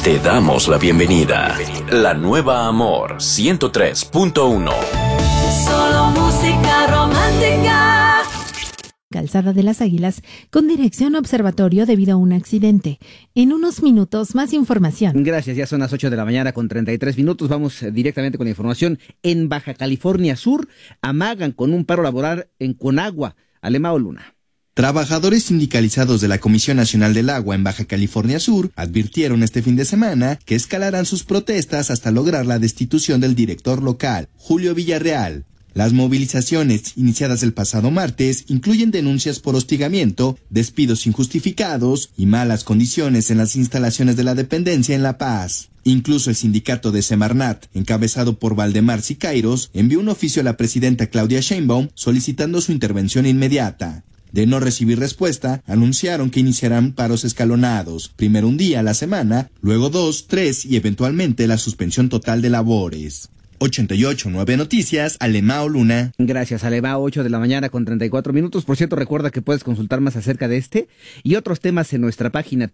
Te damos la bienvenida. La nueva Amor 103.1. Solo música romántica. Calzada de las Águilas, con dirección a observatorio debido a un accidente. En unos minutos, más información. Gracias, ya son las 8 de la mañana con 33 minutos. Vamos directamente con la información. En Baja California Sur, amagan con un paro laboral en Conagua. Alemao Luna. Trabajadores sindicalizados de la Comisión Nacional del Agua en Baja California Sur advirtieron este fin de semana que escalarán sus protestas hasta lograr la destitución del director local, Julio Villarreal. Las movilizaciones, iniciadas el pasado martes, incluyen denuncias por hostigamiento, despidos injustificados y malas condiciones en las instalaciones de la dependencia en La Paz. Incluso el sindicato de Semarnat, encabezado por Valdemar Siqueiros, envió un oficio a la presidenta Claudia Sheinbaum solicitando su intervención inmediata. De no recibir respuesta, anunciaron que iniciarán paros escalonados, primero un día a la semana, luego 2, 3 y eventualmente la suspensión total de labores. 88.9 Noticias, Alemao Luna. Gracias, Alemao, 8 de la mañana con 34 minutos. Por cierto, recuerda que puedes consultar más acerca de este y otros temas en nuestra página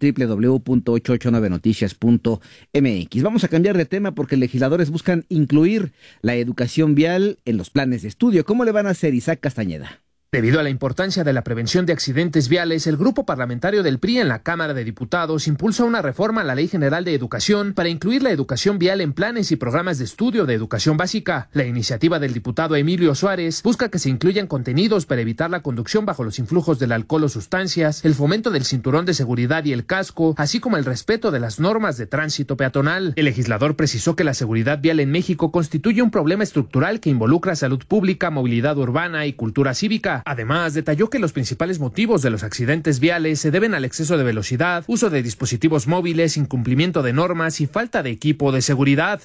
www.889noticias.mx. Vamos a cambiar de tema porque legisladores buscan incluir la educación vial en los planes de estudio. ¿Cómo le van a hacer, Isaac Castañeda? Debido a la importancia de la prevención de accidentes viales, el grupo parlamentario del PRI en la Cámara de Diputados impulsa una reforma a la Ley General de Educación para incluir la educación vial en planes y programas de estudio de educación básica. La iniciativa del diputado Emilio Suárez busca que se incluyan contenidos para evitar la conducción bajo los influjos del alcohol o sustancias, el fomento del cinturón de seguridad y el casco, así como el respeto de las normas de tránsito peatonal. El legislador precisó que la seguridad vial en México constituye un problema estructural que involucra salud pública, movilidad urbana y cultura cívica. Además, detalló que los principales motivos de los accidentes viales se deben al exceso de velocidad, uso de dispositivos móviles, incumplimiento de normas y falta de equipo de seguridad.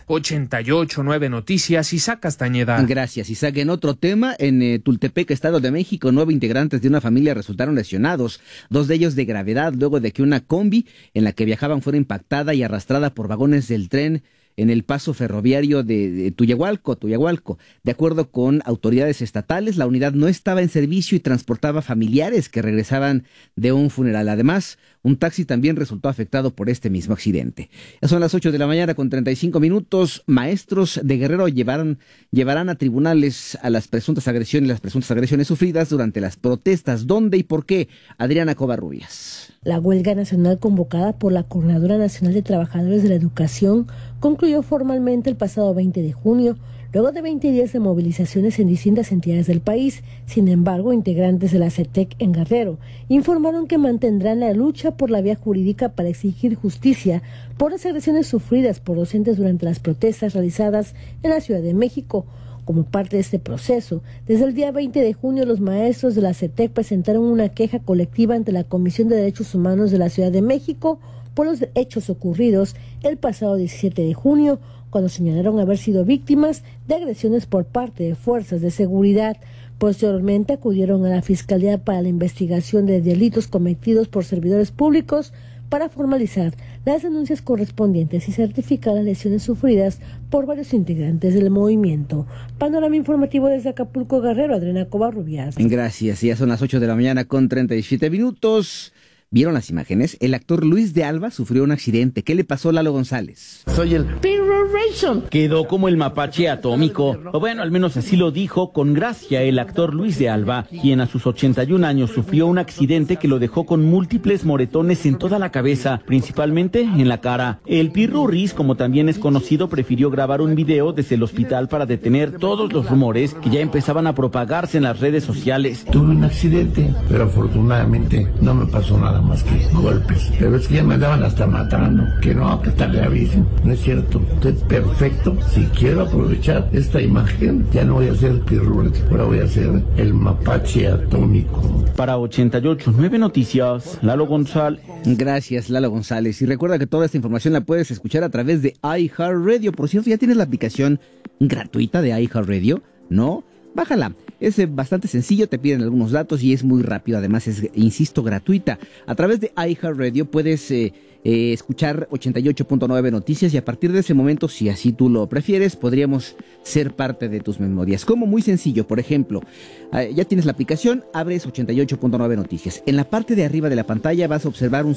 88.9 Noticias, Isaac Castañeda. Gracias, Isaac. En otro tema, en Tultepec, Estado de México, 9 integrantes de una familia resultaron lesionados, 2 de ellos de gravedad, luego de que una combi en la que viajaban fuera impactada y arrastrada por vagones del tren en el paso ferroviario de Tuyahualco. De acuerdo con autoridades estatales, la unidad no estaba en servicio y transportaba familiares que regresaban de un funeral. Además, un taxi también resultó afectado por este mismo accidente. Ya son las 8 de la mañana con 35 minutos. Maestros de Guerrero llevarán a tribunales a las presuntas agresiones sufridas durante las protestas. ¿Dónde y por qué? Adriana Covarrubias. La huelga nacional convocada por la Coordinadora Nacional de Trabajadores de la Educación concluyó formalmente el pasado 20 de junio, luego de 20 días de movilizaciones en distintas entidades del país. Sin embargo, integrantes de la CETEC en Guerrero informaron que mantendrán la lucha por la vía jurídica para exigir justicia por las agresiones sufridas por docentes durante las protestas realizadas en la Ciudad de México. Como parte de este proceso, desde el día 20 de junio, los maestros de la CETEC presentaron una queja colectiva ante la Comisión de Derechos Humanos de la Ciudad de México por los hechos ocurridos el pasado 17 de junio, cuando señalaron haber sido víctimas de agresiones por parte de fuerzas de seguridad. Posteriormente acudieron a la Fiscalía para la investigación de delitos cometidos por servidores públicos para formalizar las denuncias correspondientes y certificar las lesiones sufridas por varios integrantes del movimiento. Panorama informativo desde Acapulco, Guerrero, Adriana Covarrubias. Gracias, ya son las 8 de la mañana con 37 minutos. ¿Vieron las imágenes? El actor Luis de Alba sufrió un accidente. ¿Qué le pasó a Lalo González? Soy el Pirro. Quedó como el mapache atómico. O bueno, al menos así lo dijo con gracia el actor Luis de Alba, quien a sus 81 años sufrió un accidente que lo dejó con múltiples moretones en toda la cabeza, principalmente en la cara. El Pirurris, como también es conocido, prefirió grabar un video desde el hospital para detener todos los rumores que ya empezaban a propagarse en las redes sociales. Tuve un accidente, pero afortunadamente no me pasó nada más que golpes, pero es que ya me andaban hasta matando, que no, que tal le aviso. No es cierto, estoy perfecto. Si quiero aprovechar esta imagen, ya no voy a ser Pirruret, ahora voy a ser el mapache atómico. Para 88.9 Noticias, Lalo González. Gracias, Lalo González. Y recuerda que toda esta información la puedes escuchar a través de iHeartRadio. Por cierto, ¿ya tienes la aplicación gratuita de iHeartRadio? ¿No? Bájala. Es bastante sencillo, te piden algunos datos y es muy rápido. Además es, insisto, gratuita. A través de iHeartRadio puedes escuchar 88.9 Noticias y a partir de ese momento, si así tú lo prefieres, podríamos ser parte de tus memorias. Como muy sencillo, por ejemplo, ya tienes la aplicación, abres 88.9 Noticias. En la parte de arriba de la pantalla vas a observar un